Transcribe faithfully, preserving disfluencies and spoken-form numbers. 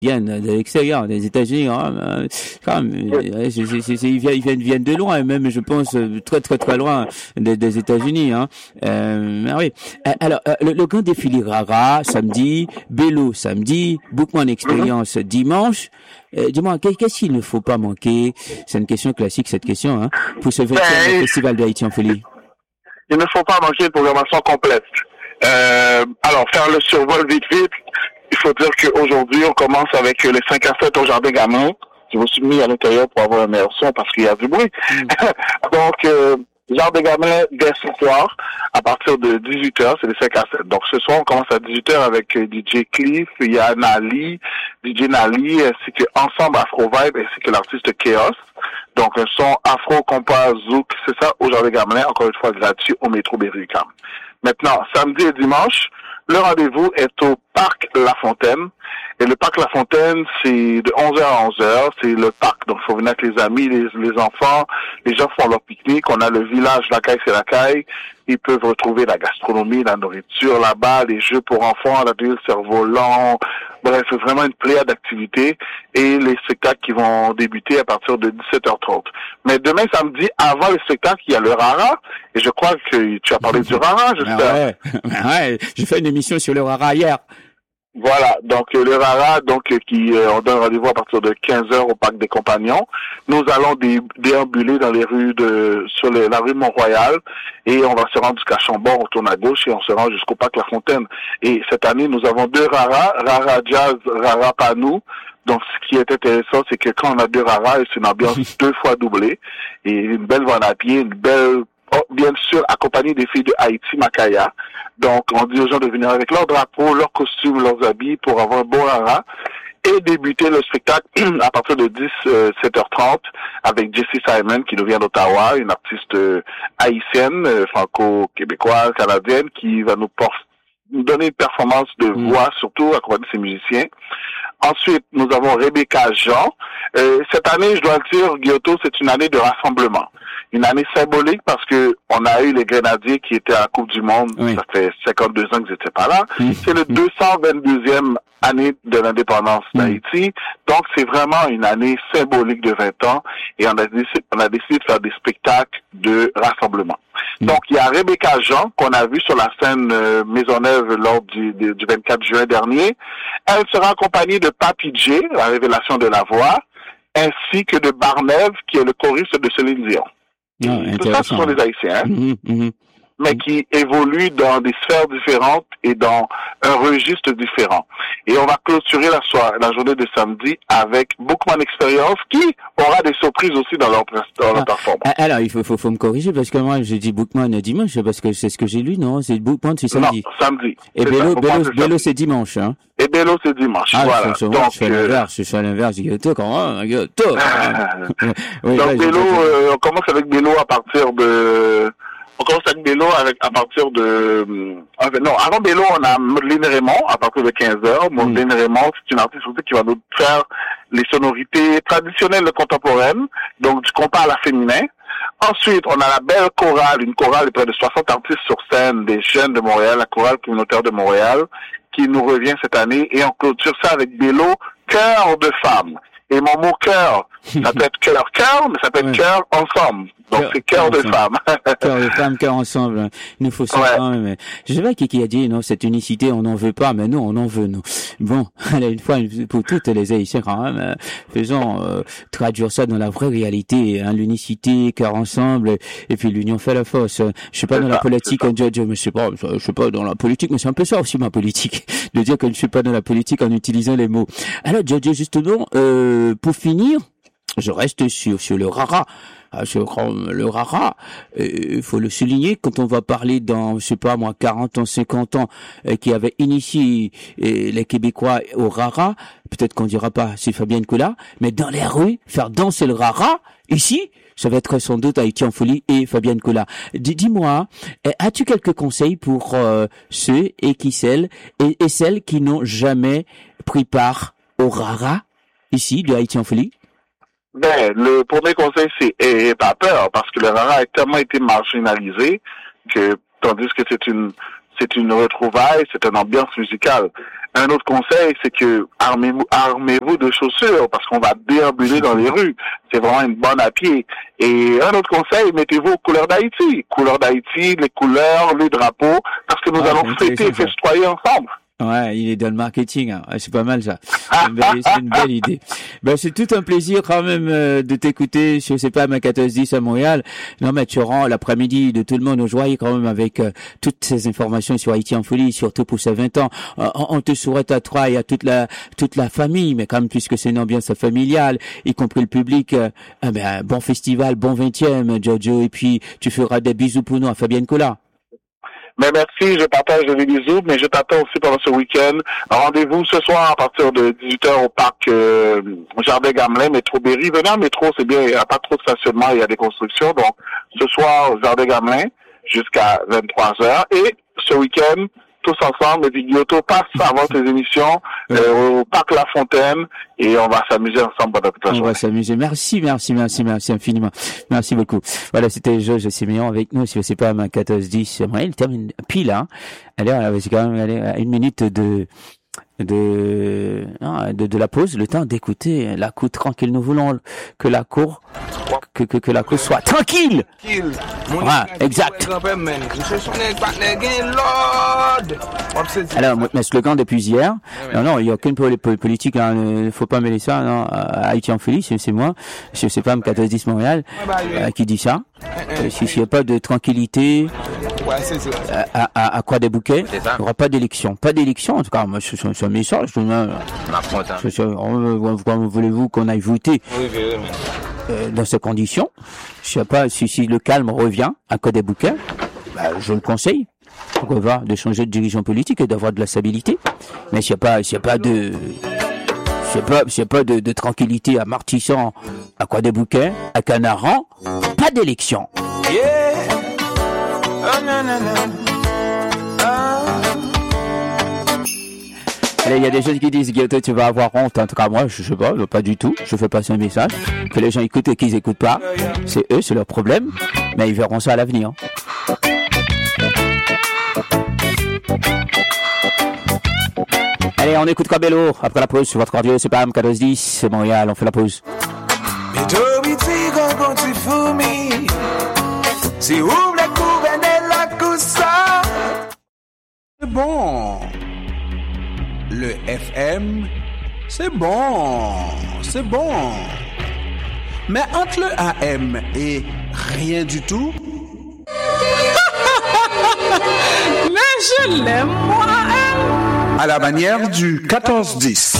viennent de l'extérieur, des États-Unis, hein, euh, quand même, euh, c'est, c'est, c'est, ils viennent, ils viennent, viennent de loin, et même, je pense, très, très, très loin des, des États-Unis, hein. Euh, oui. Alors, le, le grand défilé Rara, samedi, Bello, samedi, Bookman Experience, dimanche. Euh, dis-moi, qu'est-ce qu'il ne faut pas manquer? C'est une question classique, cette question, hein, pour ce vingtième ben, festival d'Haïti en folie. Il ne faut pas manquer une programmation complète. Euh, alors, faire le survol vite, vite. Il faut dire qu'aujourd'hui, on commence avec les cinq à sept au Jardin Gamin. Je me suis mis à l'intérieur pour avoir un meilleur son parce qu'il y a du bruit. Mm. Donc, euh, Jardin Gamin, dès ce soir, à partir de dix-huit heures, c'est les cinq à sept. Donc, ce soir, on commence à dix-huit heures avec D J Cliff, il y a Nali, D J Nali, ainsi que Ensemble Afro Vibe, ainsi que l'artiste Chaos. Donc, un son afro, compas, zouk, c'est ça, au Jardin Gamelin, encore une fois gratuit au métro Berry-UQAM. Maintenant, samedi et dimanche, le rendez-vous est au Parc La Fontaine. Et le Parc La Fontaine, c'est de onze heures à onze heures, c'est le parc. Donc, il faut venir avec les amis, les, les enfants, les gens font leur pique-nique. On a le village La Caille, c'est La Caille. Ils peuvent retrouver la gastronomie, la nourriture là-bas, les jeux pour enfants, la le cerf-volant. Bref, c'est vraiment une pléiade d'activités et les spectacles qui vont débuter à partir de dix-sept heures trente. Mais demain, samedi, avant le spectacle, il y a le Rara. Et je crois que tu as parlé du Rara, j'espère. Ouais, ouais. J'ai fait une émission sur le Rara hier. Voilà, donc le Rara, donc qui euh, on donne rendez-vous à partir de quinze heures au Parc des Compagnons. Nous allons dé- déambuler dans les rues de sur les, la rue Mont-Royal et on va se rendre jusqu'à Chambord, on tourne à gauche et on se rend jusqu'au Parc La Fontaine. Et cette année, nous avons deux Rara, Rara Jazz, Rara Panou. Donc, ce qui est intéressant, c'est que quand on a deux Rara, c'est une ambiance deux fois doublée et une belle vente à pied, une belle, oh, bien sûr, accompagnée des filles de Haïti, Makaya. Donc, on dit aux gens de venir avec leur drapeau, leurs costumes, leurs habits pour avoir un bon Rara et débuter le spectacle à partir de dix-sept heures trente avec Jessie Simon qui nous vient d'Ottawa, une artiste euh, haïtienne, euh, franco-québécoise, canadienne qui va nous, por- nous donner une performance de voix, mmh. surtout accompagnée de ses musiciens. Ensuite, nous avons Rebecca Jean. Euh, cette année, je dois le dire, Guillotot, c'est une année de rassemblement. Une année symbolique parce que on a eu les Grenadiers qui étaient à la Coupe du Monde. Oui. Ça fait cinquante-deux ans qu'ils n'étaient pas là. Mmh. C'est le deux cent vingt-deuxième année de l'indépendance mmh. d'Haïti. Donc, c'est vraiment une année symbolique de vingt ans et on a décidé, on a décidé de faire des spectacles de rassemblement. Mmh. Donc, il y a Rebecca Jean qu'on a vu sur la scène euh, Maisonneuve lors du, du, du vingt-quatre juin dernier. Elle sera accompagnée de Papi J, la révélation de la voix, ainsi que de Barnève, qui est le choriste de Céline Dion. Oh, tout ça, ce sont des Haïtiens, hein, mmh, mmh. mais qui évoluent dans des sphères différentes et dans un registre différent. Et on va clôturer la soirée, la journée de samedi avec Bookman Experience, qui aura des surprises aussi dans leur, dans leur ah, performance. Alors, il faut, faut, faut me corriger parce que moi, j'ai dit Bookman dimanche parce que c'est ce que j'ai lu, non? C'est Bookman, c'est samedi. Non, samedi. Et Bello, Bello, Bello, c'est dimanche, hein? Et Bello, c'est dimanche. Ah, voilà. Je, Donc, je fais euh... l'inverse, je fais l'inverse, Guillotot, comment? Guillotot. oui, Donc, là, Bello, euh, on commence avec Bello à partir de, on commence avec Bello avec, à partir de, euh, non, avant Bello, on a Madeleine Raymond à partir de quinze heures. Madeleine mm. Raymond, c'est une artiste aussi qui va nous faire les sonorités traditionnelles et contemporaines, donc du compas à la féminin. Ensuite, on a la belle chorale, une chorale de près de soixante artistes sur scène, des jeunes de Montréal, la chorale communautaire de Montréal, qui nous revient cette année, et on clôture ça avec Bello, cœur de femme. Et mon mot cœur, ça peut être cœur, cœur, mais ça peut être ouais. cœur ensemble. Donc c'est cœur de femme. Cœur de femme, cœur ensemble. Il nous faut ça. Ouais. Hein, mais je sais pas qui, qui a dit non, cette unicité on n'en veut pas, mais nous on en veut nous. Bon, allez une fois pour toutes les Haïtiens quand même, euh, faisons euh, traduire ça dans la vraie réalité. Hein, l'unicité, cœur ensemble, et puis l'union fait la force. Je suis pas c'est dans ça, la politique, hein, je, je sais pas, je suis pas dans la politique, mais c'est un peu ça aussi ma politique, de dire que je suis pas dans la politique en utilisant les mots. Alors Jojo, justement, euh, pour finir, je reste sur sur le Rara. Ah, sur le Rara, il euh, faut le souligner, quand on va parler dans, je sais pas moi, quarante ans, cinquante ans, euh, qui avait initié euh, les Québécois au Rara, peut-être qu'on dira pas c'est Fabienne Coula, mais dans les rues, faire danser le Rara, ici, ça va être sans doute Haïti en folie et Fabienne Coula. D- dis-moi, euh, as-tu quelques conseils pour euh, ceux et qui celles et, et celles qui n'ont jamais pris part au Rara, ici, de Haïti en folie? Ben, le premier conseil, c'est n'ayez pas peur, parce que le Rara a tellement été marginalisé que, tandis que c'est une, c'est une retrouvaille, c'est une ambiance musicale. Un autre conseil, c'est que armez-vous, armez-vous de chaussures parce qu'on va déambuler dans les rues. C'est vraiment une bonne à pied. Et un autre conseil, mettez-vous aux couleurs d'Haïti. Couleurs d'Haïti, les couleurs, les drapeaux, parce que nous ah, allons fêter et festoyer ensemble. Ouais, il est dans le marketing, hein. C'est pas mal ça. C'est une belle, c'est une belle idée. Ben c'est tout un plaisir quand même euh, de t'écouter. Je sais pas, ma quatorze dix à Montréal. Non mais tu rends l'après-midi de tout le monde aux joyeux quand même avec euh, toutes ces informations sur Haïti en folie, surtout pour ses vingt ans. Euh, on, on te souhaite à toi et à toute la toute la famille, mais quand même puisque c'est une ambiance familiale, y compris le public. Euh, eh ben bon festival, bon vingtième, Giorgio, et puis tu feras des bisous pour nous à Fabienne Cola. Mais merci, je partage des bisous, mais je t'attends aussi pendant ce week-end. Rendez-vous ce soir à partir de dix-huit heures au parc euh, Jardin Gamelin, métro Berry. Venez en métro, c'est bien, il n'y a pas trop de stationnement, il y a des constructions. Donc, ce soir, Jardin Gamelin, jusqu'à vingt-trois heures. Et ce week-end, tous ensemble, les Guillotot passe avant tes émissions euh, au parc La Fontaine et on va s'amuser ensemble pendant toute la journée. On va s'amuser. Merci, merci, merci, merci infiniment. Merci beaucoup. Voilà, c'était Georges Siméon avec nous. Si vous savez pas, ma quatorze dix, ouais, il termine pile, hein. Allez, c'est quand même allez, à une minute de de, de de la pause, le temps d'écouter la cour tranquille. Nous voulons que la cour que que, que la cour soit tranquille. Voilà, exact. Alors, mon slogan depuis hier. Non, non, il n'y a aucune politique. Il ne faut pas mêler ça. Non, Haïti en folie, c'est, c'est moi. Je sais pas, quatorze dix Montréal euh, qui dit ça. Euh, S'il n'y a pas de tranquillité, euh, à, à, à quoi des bouquets, il n'y aura pas d'élection. Pas d'élection, en tout cas, moi, c'est, c'est un message. Comment voulez-vous qu'on aille voter euh, dans ces conditions? Je sais pas si, si le calme revient à quoi des bouquets, bah, je le conseille. On va de changer de dirigeant politique et d'avoir de la stabilité. Mais s'il n'y a pas, s'il n'y a pas de, s'il n'y a pas, s'il n'y a pas de, de tranquillité à Martissant, à quoi des bouquets, à Canaran, pas d'élection. Yeah. Oh, non, non, non. Allez, il y a des gens qui disent, Guillotot, tu vas avoir honte. En tout cas, moi, je sais pas, pas du tout. Je fais passer un message. Que les gens écoutent et qu'ils écoutent pas. C'est eux, c'est leur problème. Mais ils verront ça à l'avenir. Allez, on écoute Cabello après la pause sur votre radio. C'est pas M quatorze dix, c'est Montréal. On fait la pause. C'est bon. Le F M, c'est bon. C'est bon. Mais entre le A M et rien du tout. Mais je l'aime, moi. À la manière du quatorze dix.